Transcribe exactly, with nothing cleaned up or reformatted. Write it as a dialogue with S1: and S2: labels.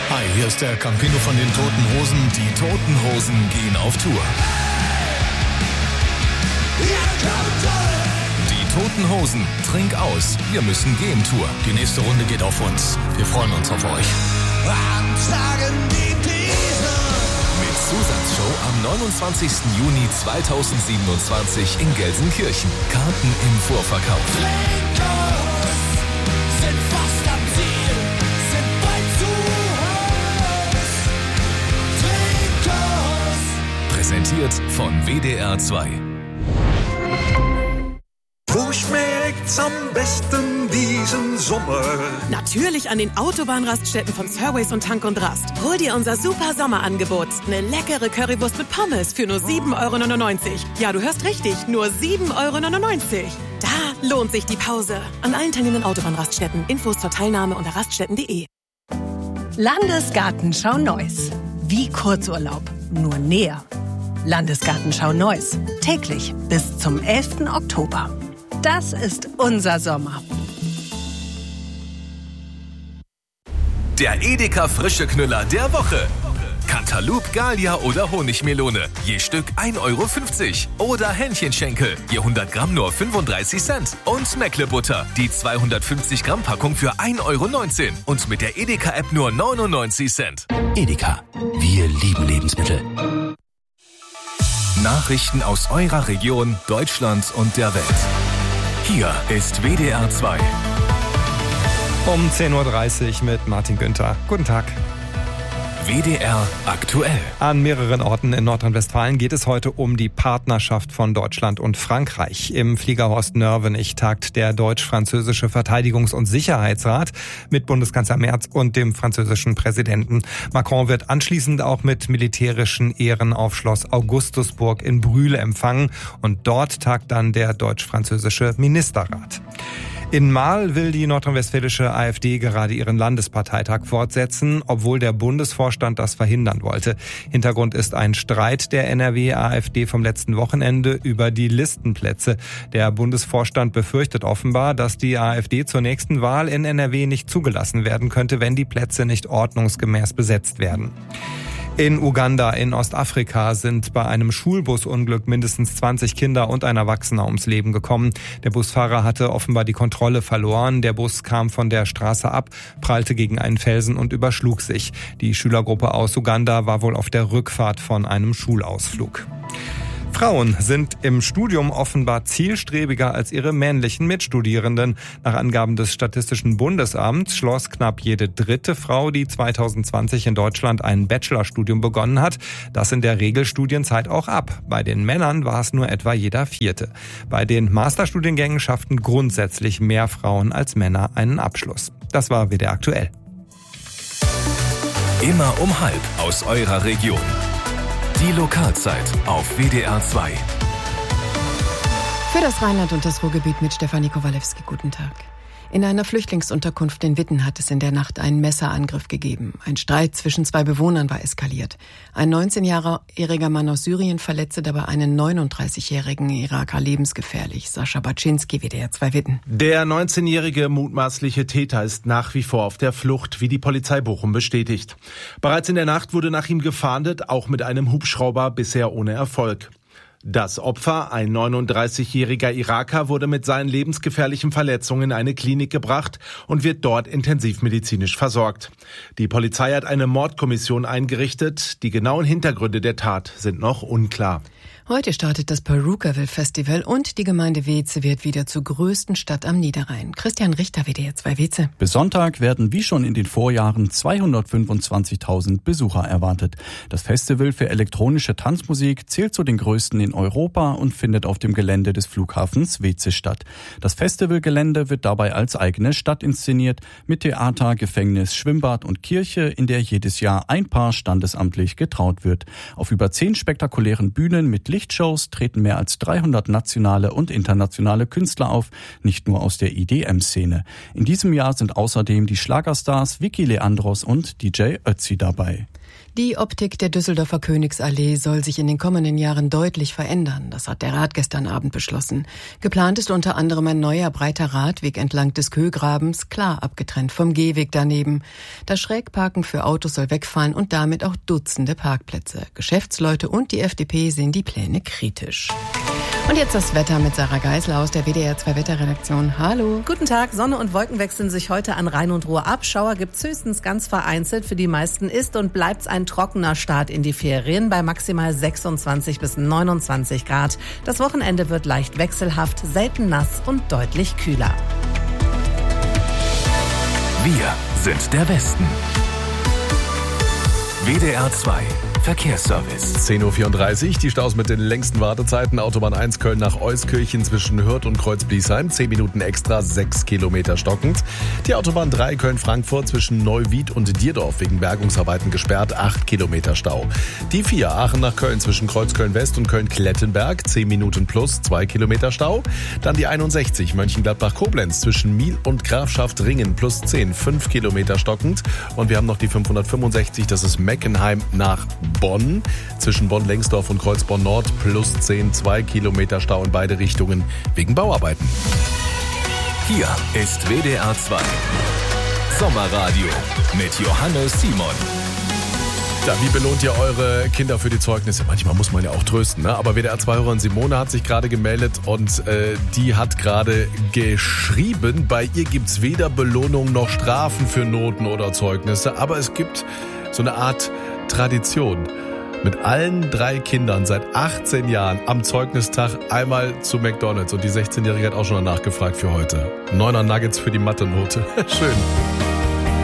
S1: Hi, hier ist der Campino von den Toten Hosen. Die Toten Hosen gehen auf Tour. Die Toten Hosen, trink aus, wir müssen gehen Tour. Die nächste Runde geht auf uns. Wir freuen uns auf euch. Mit Zusatzshow am neunundzwanzigsten Juni zweitausendsiebenundzwanzig in Gelsenkirchen. Karten im Vorverkauf. Präsentiert von W D R zwei.
S2: Wo schmeckt's am besten diesen Sommer?
S3: Natürlich an den Autobahnraststätten von Surways und Tank und Rast. Hol dir unser super Sommerangebot. Eine leckere Currywurst mit Pommes für nur sieben Euro neunundneunzig. Ja, du hörst richtig, nur sieben Euro neunundneunzig. Da lohnt sich die Pause. An allen teilnehmenden Autobahnraststätten. Infos zur Teilnahme unter raststätten punkt de.
S4: Landesgartenschau Neuss. Wie Kurzurlaub, nur näher. Landesgartenschau Neuss. Täglich bis zum elften Oktober. Das ist unser Sommer.
S1: Der Edeka Frische Knüller der Woche. Cantaloupe, Gallia oder Honigmelone. Je Stück ein Euro fünfzig. Oder Hähnchenschenkel. Je hundert Gramm nur fünfunddreißig Cent. Und Meckle-Butter. Die zweihundertfünfzig Gramm Packung für ein Euro neunzehn. Und mit der Edeka-App nur neunundneunzig Cent.
S5: Edeka. Wir lieben Lebensmittel.
S1: Nachrichten aus eurer Region, Deutschland und der Welt. Hier ist W D R zwei.
S6: Um zehn Uhr dreißig mit Martin Günther. Guten Tag.
S1: W D R aktuell.
S6: An mehreren Orten in Nordrhein-Westfalen geht es heute um die Partnerschaft von Deutschland und Frankreich. Im Fliegerhorst Nörvenich tagt der deutsch-französische Verteidigungs- und Sicherheitsrat mit Bundeskanzler Merz und dem französischen Präsidenten. Macron wird anschließend auch mit militärischen Ehren auf Schloss Augustusburg in Brühl empfangen. Und dort tagt dann der deutsch-französische Ministerrat. In Marl will die nordrhein-westfälische AfD gerade ihren Landesparteitag fortsetzen, obwohl der Bundesvorstand das verhindern wollte. Hintergrund ist ein Streit der N R W-AfD vom letzten Wochenende über die Listenplätze. Der Bundesvorstand befürchtet offenbar, dass die AfD zur nächsten Wahl in N R W nicht zugelassen werden könnte, wenn die Plätze nicht ordnungsgemäß besetzt werden. In Uganda in Ostafrika sind bei einem Schulbusunglück mindestens zwanzig Kinder und ein Erwachsener ums Leben gekommen. Der Busfahrer hatte offenbar die Kontrolle verloren. Der Bus kam von der Straße ab, prallte gegen einen Felsen und überschlug sich. Die Schülergruppe aus Uganda war wohl auf der Rückfahrt von einem Schulausflug. Frauen sind im Studium offenbar zielstrebiger als ihre männlichen Mitstudierenden. Nach Angaben des Statistischen Bundesamts schloss knapp jede dritte Frau, die zweitausendzwanzig in Deutschland ein Bachelorstudium begonnen hat, das in der Regelstudienzeit auch ab. Bei den Männern war es nur etwa jeder vierte. Bei den Masterstudiengängen schafften grundsätzlich mehr Frauen als Männer einen Abschluss. Das war W D R aktuell.
S1: Immer um halb aus eurer Region. Die Lokalzeit auf W D R zwei.
S7: Für das Rheinland und das Ruhrgebiet mit Stefanie Kowalewski. Guten Tag. In einer Flüchtlingsunterkunft in Witten hat es in der Nacht einen Messerangriff gegeben. Ein Streit zwischen zwei Bewohnern war eskaliert. Ein neunzehnjähriger Mann aus Syrien verletzte dabei einen neununddreißigjährigen Iraker lebensgefährlich. Sascha Baczynski, W D R zwei Witten.
S8: Der neunzehnjährige mutmaßliche Täter ist nach wie vor auf der Flucht, wie die Polizei Bochum bestätigt. Bereits in der Nacht wurde nach ihm gefahndet, auch mit einem Hubschrauber, bisher ohne Erfolg. Das Opfer, ein neununddreißigjähriger Iraker, wurde mit seinen lebensgefährlichen Verletzungen in eine Klinik gebracht und wird dort intensivmedizinisch versorgt. Die Polizei hat eine Mordkommission eingerichtet. Die genauen Hintergründe der Tat sind noch unklar.
S7: Heute startet das Perukaville Festival und die Gemeinde Weeze wird wieder zur größten Stadt am Niederrhein. Christian Richter, W D R zwei Weeze.
S9: Bis Sonntag werden wie schon in den Vorjahren zweihundertfünfundzwanzigtausend Besucher erwartet. Das Festival für elektronische Tanzmusik zählt zu den größten in Europa und findet auf dem Gelände des Flughafens Weeze statt. Das Festivalgelände wird dabei als eigene Stadt inszeniert, mit Theater, Gefängnis, Schwimmbad und Kirche, in der jedes Jahr ein Paar standesamtlich getraut wird. Auf über zehn spektakulären Bühnen mit Lichtshows treten mehr als dreihundert nationale und internationale Künstler auf, nicht nur aus der E D M-Szene. In diesem Jahr sind außerdem die Schlagerstars Vicky Leandros und D J Ötzi dabei.
S7: Die Optik der Düsseldorfer Königsallee soll sich in den kommenden Jahren deutlich verändern. Das hat der Rat gestern Abend beschlossen. Geplant ist unter anderem ein neuer breiter Radweg entlang des Kögrabens, klar abgetrennt vom Gehweg daneben. Das Schrägparken für Autos soll wegfallen und damit auch Dutzende Parkplätze. Geschäftsleute und die F D P sehen die Pläne kritisch. Und jetzt das Wetter mit Sarah Geisler aus der W D R zwei Wetterredaktion. Hallo.
S10: Guten Tag. Sonne und Wolken wechseln sich heute an Rhein und Ruhr ab. Schauer gibt's höchstens ganz vereinzelt. Für die meisten ist und bleibt's ein trockener Start in die Ferien bei maximal sechsundzwanzig bis neunundzwanzig Grad. Das Wochenende wird leicht wechselhaft, selten nass und deutlich kühler.
S1: Wir sind der Westen. W D R zwei Verkehrsservice.
S11: zehn Uhr vierunddreißig, die Staus mit den längsten Wartezeiten. Autobahn eins Köln nach Euskirchen zwischen Hürth und Kreuz-Bliesheim. zehn Minuten extra, sechs Kilometer stockend. Die Autobahn drei Köln-Frankfurt zwischen Neuwied und Dierdorf wegen Bergungsarbeiten gesperrt. acht Kilometer Stau. Die vier Aachen nach Köln zwischen Kreuzköln-West und Köln-Klettenberg. zehn Minuten plus, zwei Kilometer Stau. Dann die einundsechzig Mönchengladbach-Koblenz zwischen Miel und Grafschaft Ringen plus zehn, fünf Kilometer stockend. Und wir haben noch die fünfhundertfünfundsechzig, das ist Meckenheim nach Bonn. Zwischen Bonn-Lengsdorf und Kreuzborn-Nord plus zehn, zwei Kilometer Stau in beide Richtungen wegen Bauarbeiten.
S1: Hier ist W D R zwei Sommerradio mit Johannes Simon.
S11: Ja, wie belohnt ihr eure Kinder für die Zeugnisse? Manchmal muss man ja auch trösten, ne? Aber W D R zwei-Hörerin Simone hat sich gerade gemeldet und äh, die hat gerade geschrieben, bei ihr gibt's weder Belohnung noch Strafen für Noten oder Zeugnisse, aber es gibt so eine Art Tradition. Mit allen drei Kindern seit achtzehn Jahren am Zeugnistag einmal zu McDonald's und die sechzehnjährige hat auch schon danach gefragt für heute. Neuner Nuggets für die Mathe-Note. Schön.